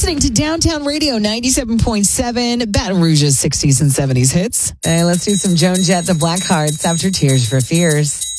listening to Downtown Radio 97.7, Baton Rouge's 60s and 70s hits. Hey, let's do some Joan Jett, the Blackhearts, after Tears for Fears.